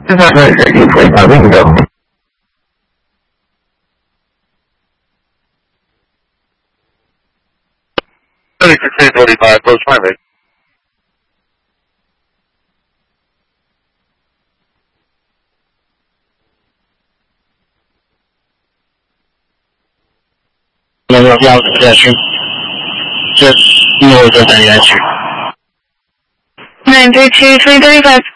This is not you 45 minutes ago. 3645, close primary. 那个标志下去，这一会儿就等下去。 92335